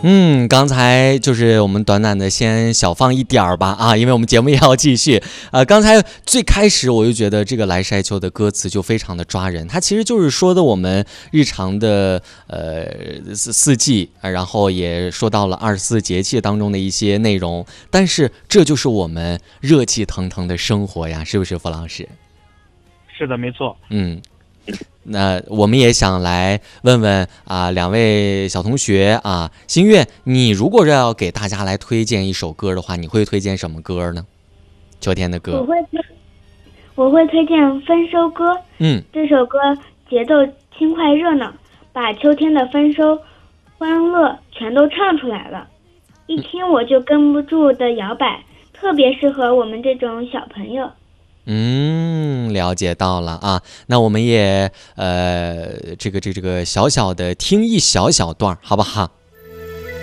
刚才就是我们短短的先小放一点儿吧啊，因为我们节目也要继续。刚才最开始我就觉得这个来势爱秋的歌词就非常的抓人，它其实就是说的我们日常的四季，然后也说到了24节气当中的一些内容，但是这就是我们热气腾腾的生活呀，是不是，付老师？ 是的，没错。 那我们也想来问问两位小同学啊，新月，你如果要给大家来推荐一首歌的话，你会推荐什么歌呢？秋天的歌。 我会推荐《丰收歌》。这首歌节奏轻快热闹，把秋天的丰收、欢乐全都唱出来了，一听我就跟不住的摇摆，特别适合我们这种小朋友。 了解到了啊，那我们也这个小小的听一小小段，好不好？